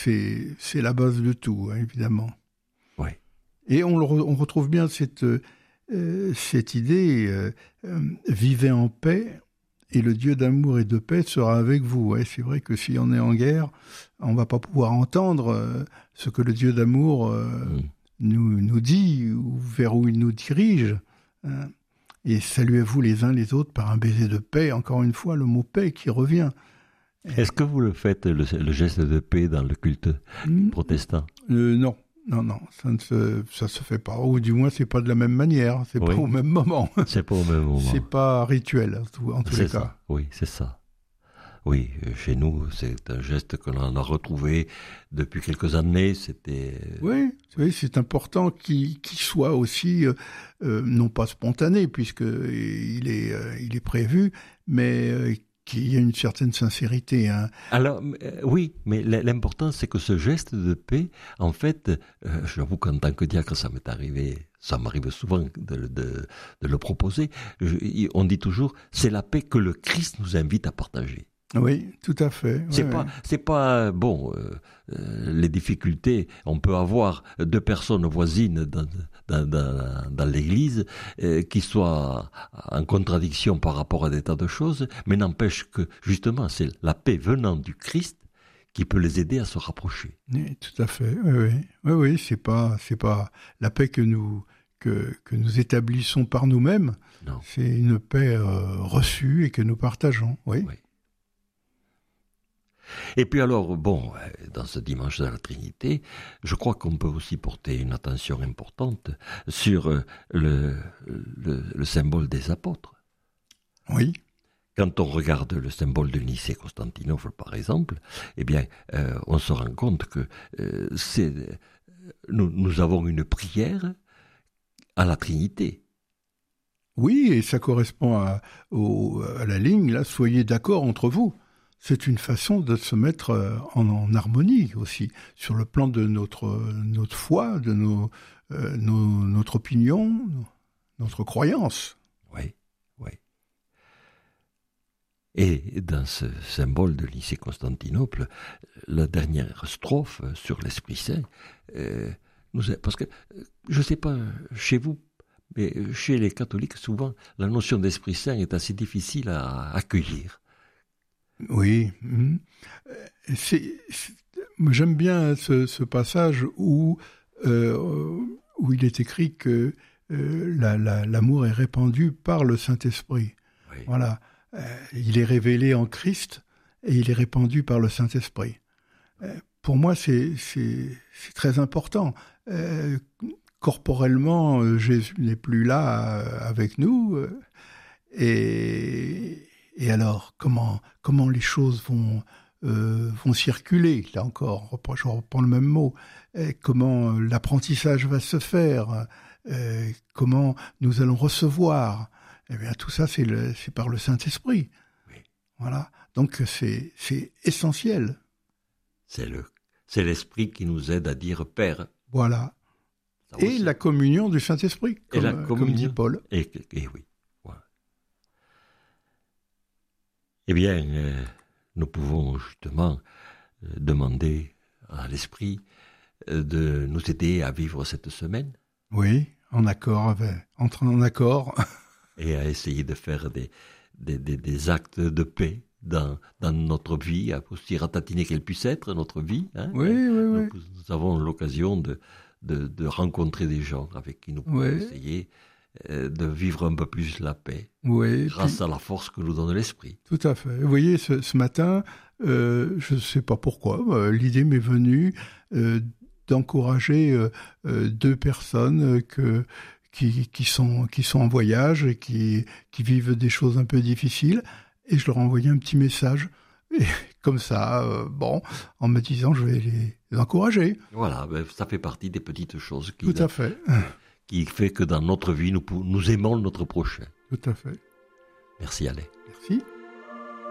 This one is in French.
c'est la base de tout, hein, évidemment. Oui. Et on retrouve bien cette idée, vivez en paix, et le Dieu d'amour et de paix sera avec vous. Ouais, c'est vrai que si on est en guerre, on va pas pouvoir entendre ce que le Dieu d'amour nous dit, ou vers où il nous dirige. Hein. Et saluez-vous les uns les autres par un baiser de paix. Encore une fois, le mot paix qui revient. Est-ce que vous le faites, le geste de paix, dans le culte protestant? Non. Non, ça se fait pas. Ou du moins, c'est pas de la même manière. C'est pas au même moment. C'est pas au même moment. C'est pas rituel, en tous les cas. Ça. Oui, c'est ça. Oui, chez nous, c'est un geste que l'on a retrouvé depuis quelques années. C'était. Oui, c'est important qu'il soit aussi, non pas spontané, puisqu'il est prévu, mais qu'il y ait une certaine sincérité. Hein. Alors, oui, mais l'important, c'est que ce geste de paix, en fait, j'avoue qu'en tant que diacre, ça m'arrive souvent de le proposer. On dit toujours, c'est la paix que le Christ nous invite à partager. Oui, tout à fait. C'est pas bon. Les difficultés, on peut avoir deux personnes voisines dans l'église qui soient en contradiction par rapport à des tas de choses, mais n'empêche que justement c'est la paix venant du Christ qui peut les aider à se rapprocher. Oui, tout à fait. Oui, c'est pas la paix que nous établissons par nous-mêmes. Non. C'est une paix reçue et que nous partageons. Oui. Et puis alors, bon, dans ce dimanche de la Trinité, je crois qu'on peut aussi porter une attention importante sur le symbole des apôtres. Oui. Quand on regarde le symbole de Nicée-Constantinople, par exemple, eh bien, on se rend compte que nous avons une prière à la Trinité. Oui, et ça correspond à la ligne, là, soyez d'accord entre vous. C'est une façon de se mettre en harmonie aussi, sur le plan de notre foi, de notre opinion, notre croyance. Oui. Et dans ce symbole de Nicée-Constantinople, la dernière strophe sur l'Esprit Saint, parce que, je ne sais pas chez vous, mais chez les catholiques, souvent, la notion d'Esprit Saint est assez difficile à accueillir. Oui. J'aime bien ce passage où il est écrit que l'amour est répandu par le Saint-Esprit. Oui. Voilà. Il est révélé en Christ et il est répandu par le Saint-Esprit. Pour moi, c'est très important. Corporellement, Jésus n'est plus là avec nous. Et alors, comment les choses vont circuler? Là encore, je reprends le même mot. Comment l'apprentissage va se faire? Comment nous allons recevoir? Eh bien, tout ça, c'est par le Saint-Esprit. Oui. Voilà. Donc, c'est essentiel. C'est l'Esprit qui nous aide à dire Père. Voilà. Et la communion du Saint-Esprit, comme dit Paul. Et oui. Voilà. Eh bien, nous pouvons justement demander à l'Esprit de nous aider à vivre cette semaine. Oui, entrant en accord. Et à essayer de faire des actes de paix dans notre vie, à aussi ratatiner qu'elle puisse être notre vie. Hein. Oui. Nous avons l'occasion de rencontrer des gens avec qui nous pouvons essayer de vivre un peu plus la paix, grâce à la force que nous donne l'Esprit. Tout à fait. Vous voyez, ce matin, je ne sais pas pourquoi, l'idée m'est venue d'encourager deux personnes qui sont en voyage et qui vivent des choses un peu difficiles, et je leur ai envoyé un petit message, et comme ça, en me disant je vais les encourager. Voilà, ça fait partie des petites choses qui fait que dans notre vie, nous aimons notre prochain. Tout à fait. Merci Alain. Merci.